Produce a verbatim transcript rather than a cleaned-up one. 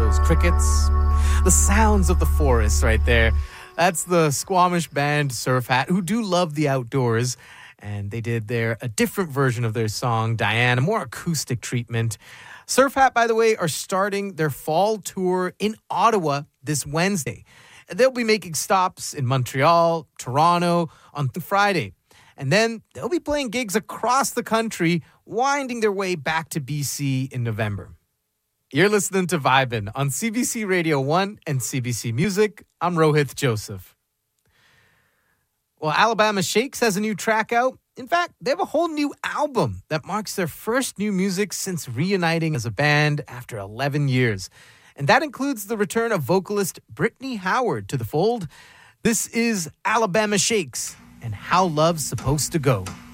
those crickets, the sounds of the forest right there. That's the Squamish band Surf Hat, who do love the outdoors. And they did their a different version of their song, Diane, a more acoustic treatment. Surf Hat, by the way, are starting their fall tour in Ottawa this Wednesday. They'll be making stops in Montreal, Toronto on Friday. And then they'll be playing gigs across the country, winding their way back to B C in November. You're listening to Vibin' on C B C Radio one and C B C Music. I'm Rohith Joseph. Well, Alabama Shakes has a new track out. In fact, they have a whole new album that marks their first new music since reuniting as a band after eleven years. And that includes the return of vocalist Brittany Howard to the fold. This is Alabama Shakes and How Love's Supposed to Go.